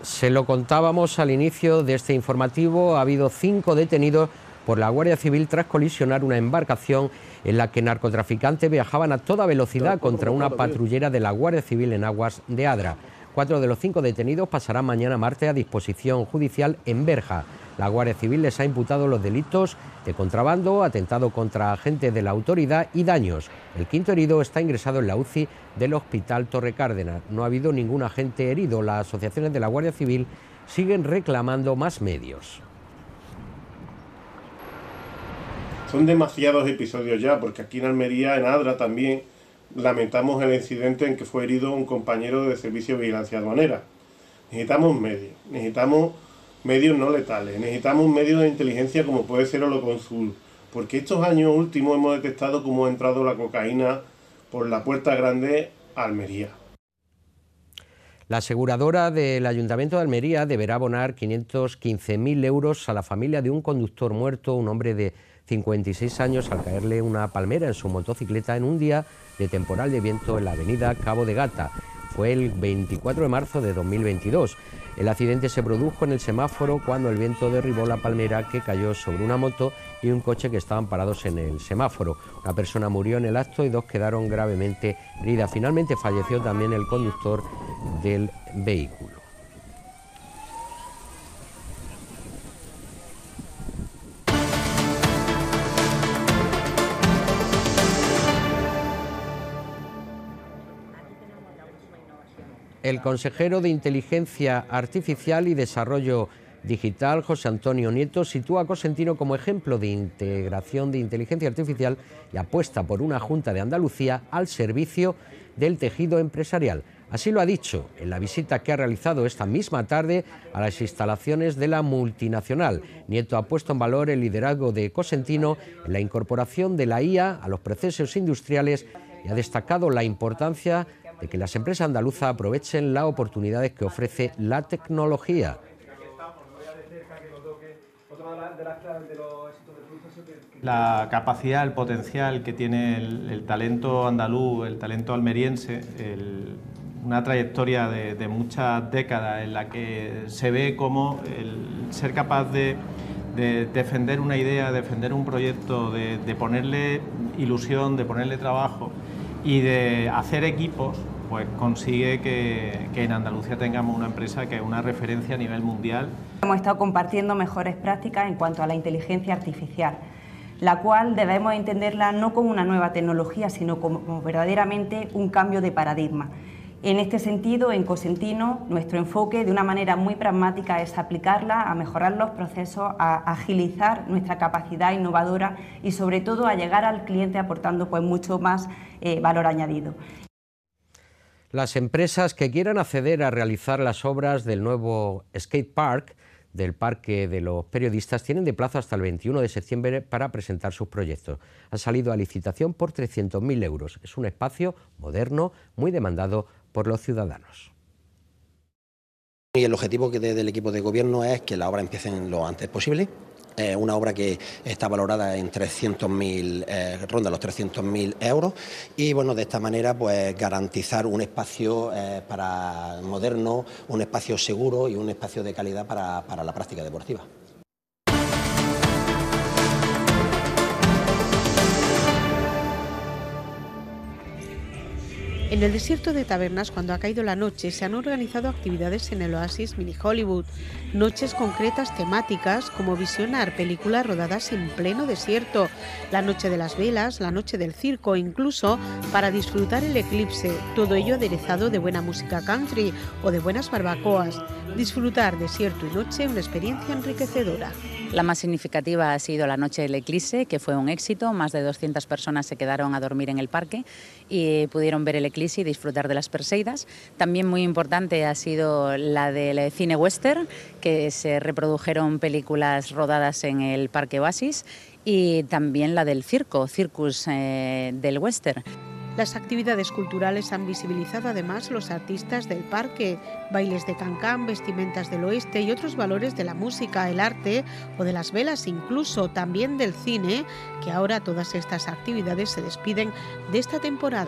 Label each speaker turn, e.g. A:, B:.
A: Se lo contábamos al inicio de este informativo, ha habido 5 detenidos por la Guardia Civil tras colisionar una embarcación en la que narcotraficantes viajaban a toda velocidad contra una patrullera de la Guardia Civil en aguas de Adra. 4 de los 5 detenidos pasarán mañana martes a disposición judicial en Berja. La Guardia Civil les ha imputado los delitos de contrabando, atentado contra agentes de la autoridad y daños. El 5.º herido está ingresado en la UCI del Hospital Torre Cárdenas. No ha habido ningún agente herido. Las asociaciones de la Guardia Civil siguen reclamando más medios.
B: Son demasiados episodios ya, porque aquí en Almería, en Adra también, lamentamos el incidente en que fue herido un compañero de Servicio de Vigilancia Aduanera. Necesitamos medios no letales, necesitamos medios de inteligencia como puede ser Holoconsul, porque estos años últimos hemos detectado cómo ha entrado la cocaína por la Puerta Grande a Almería.
A: La aseguradora del Ayuntamiento de Almería deberá abonar 515.000 euros a la familia de un conductor muerto, un hombre de 56 años, al caerle una palmera en su motocicleta en un día de temporal de viento en la avenida Cabo de Gata. Fue el 24 de marzo de 2022. El accidente se produjo en el semáforo cuando el viento derribó la palmera, que cayó sobre una moto y un coche que estaban parados en el semáforo. Una persona murió en el acto y 2 quedaron gravemente heridas. Finalmente falleció también el conductor del vehículo. El consejero de Inteligencia Artificial y Desarrollo Digital, José Antonio Nieto, sitúa a Cosentino como ejemplo de integración de inteligencia artificial y apuesta por una Junta de Andalucía al servicio del tejido empresarial. Así lo ha dicho en la visita que ha realizado esta misma tarde a las instalaciones de la multinacional. Nieto ha puesto en valor el liderazgo de Cosentino en la incorporación de la IA a los procesos industriales y ha destacado la importancia de que las empresas andaluzas aprovechen las oportunidades que ofrece la tecnología.
C: La capacidad, el potencial que tiene el talento andaluz, el talento almeriense, una trayectoria de muchas décadas en la que se ve cómo el ser capaz de defender una idea, defender un proyecto, de ponerle ilusión, de ponerle trabajo y de hacer equipos, pues consigue que en Andalucía tengamos una empresa que es una referencia a nivel mundial.
D: Hemos estado compartiendo mejores prácticas en cuanto a la inteligencia artificial, la cual debemos entenderla no como una nueva tecnología, sino como verdaderamente un cambio de paradigma. En este sentido, en Cosentino, nuestro enfoque de una manera muy pragmática es aplicarla a mejorar los procesos, a agilizar nuestra capacidad innovadora y sobre todo a llegar al cliente aportando pues mucho más valor añadido.
A: Las empresas que quieran acceder a realizar las obras del nuevo skate park del Parque de los Periodistas tienen de plazo hasta el 21 de septiembre para presentar sus proyectos. Han salido a licitación por 300.000 euros. Es un espacio moderno, muy demandado por los ciudadanos.
E: Y el objetivo del equipo de gobierno es que la obra empiece lo antes posible. Una obra que está valorada en 300.000, ronda los 300.000 euros y bueno, de esta manera pues garantizar un espacio para moderno, un espacio seguro y un espacio de calidad para la práctica deportiva.
F: En el desierto de Tabernas, cuando ha caído la noche, se han organizado actividades en el Oasis Mini Hollywood. Noches concretas temáticas, como visionar películas rodadas en pleno desierto, la noche de las velas, la noche del circo, incluso para disfrutar el eclipse, todo ello aderezado de buena música country o de buenas barbacoas. Disfrutar desierto y noche, una experiencia enriquecedora.
G: La más significativa ha sido la noche del eclipse, que fue un éxito. Más de 200 personas se quedaron a dormir en el parque y pudieron ver el eclipse y disfrutar de las Perseidas. También muy importante ha sido la del cine western, que se reprodujeron películas rodadas en el Parque Oasis, y también la del circus del western.
F: Las actividades culturales han visibilizado además los artistas del parque, bailes de cancán, vestimentas del oeste y otros valores de la música, el arte o de las velas, incluso también del cine, que ahora todas estas actividades se despiden de esta temporada.